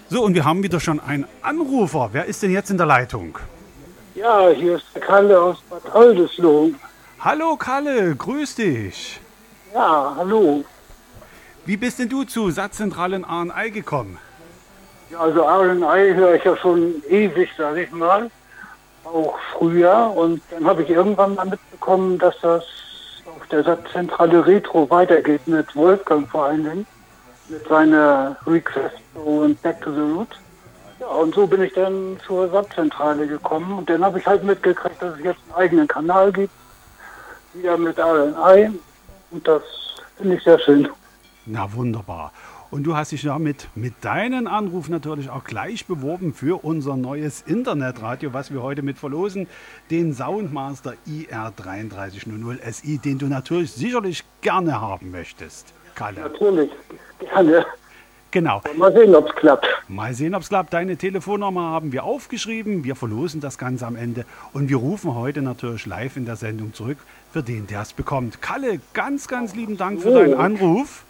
So, und wir haben wieder schon einen Anrufer. Wer ist denn jetzt in der Leitung? Ja, hier ist der Kalle aus Bad Oldesloe. Hallo Kalle, grüß dich. Ja, hallo. Wie bist denn du zu Satzzentrale in ANI gekommen? Ja, also RNI höre ich ja schon ewig, sage ich mal. Auch früher. Und dann habe ich irgendwann mal mitbekommen, dass das auf der Satzzentrale Retro weitergeht mit Wolfgang vor allen Dingen. Mit seiner Request und Back to the Root. Ja, und so bin ich dann zur Satzzentrale gekommen. Und dann habe ich halt mitgekriegt, dass es jetzt einen eigenen Kanal gibt. Wieder mit RNI. Und das finde ich sehr schön. Na wunderbar. Und du hast dich damit mit deinem Anruf natürlich auch gleich beworben für unser neues Internetradio, was wir heute mit verlosen, den Soundmaster IR3300 SI, den du natürlich sicherlich gerne haben möchtest, Kalle. Natürlich, gerne. Genau. Mal sehen, ob es klappt. Mal sehen, ob es klappt. Deine Telefonnummer haben wir aufgeschrieben. Wir verlosen das Ganze am Ende. Und wir rufen heute natürlich live in der Sendung zurück für den, der es bekommt. Kalle, ganz, ganz lieben Dank für deinen Anruf.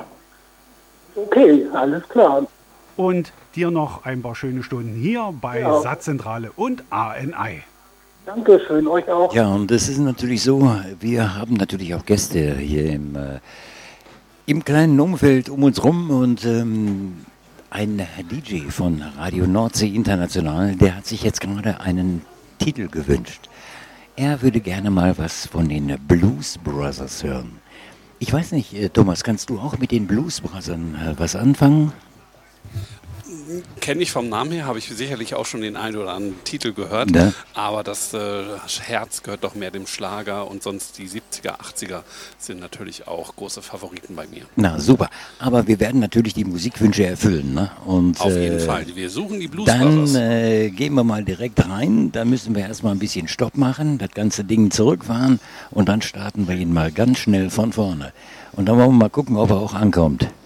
Okay, alles klar. Und dir noch ein paar schöne Stunden hier bei Satzzentrale und ANI. Dankeschön, euch auch. Ja, und es ist natürlich so, wir haben natürlich auch Gäste hier im kleinen Umfeld um uns rum und ein DJ von Radio Nordsee International, der hat sich jetzt gerade einen Titel gewünscht. Er würde gerne mal was von den Blues Brothers hören. Ich weiß nicht, Thomas, kannst du auch mit den Blues Brothers was anfangen? Kenne ich vom Namen her, habe ich sicherlich auch schon den einen oder anderen Titel gehört, ja. Aber das Herz gehört doch mehr dem Schlager und sonst die 70er, 80er sind natürlich auch große Favoriten bei mir. Na super, aber wir werden natürlich die Musikwünsche erfüllen, ne? Und, auf jeden Fall, wir suchen die Blues dann, Brothers. Dann gehen wir mal direkt rein, da müssen wir erstmal ein bisschen Stopp machen, das ganze Ding zurückfahren und dann starten wir ihn mal ganz schnell von vorne. Und dann wollen wir mal gucken, ob er auch ankommt.